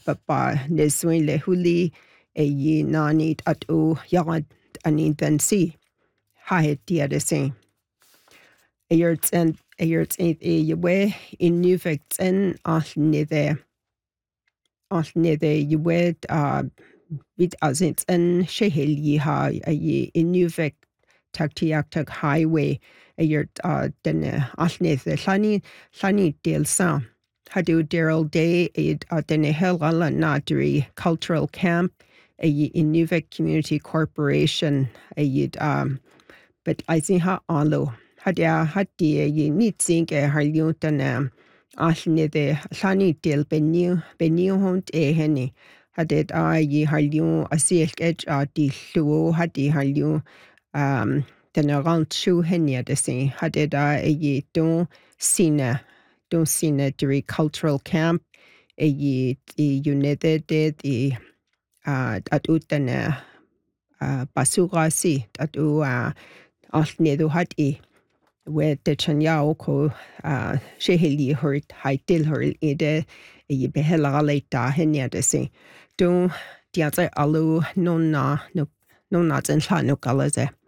papa neswin le huli ye nanit at o yagad anin then see haet diadesing. Ayerts and ayerts ain't a we in new facts and all neither you wed bit as it's an shehil ye ha a ye in new fact tag highway ayert den all neither llani deal sa. Hadu Daryl Day den hel ala nadri cultural camp a in Nuvik Community Corporation a but I think ha alo hadia hadi ye need think a harliutan alne de llani del beniu hont henny hadet ye harliu a silk edge di luo hadi harliu den around shoe henny de sing hadet ye don't sina diri cultural camp ye united the at utana basurasi at alnedo hati where the chanyao ko shehili hurt haitil hurt ide ye behela later henya de sing don't diaza alu no na zen no kalaze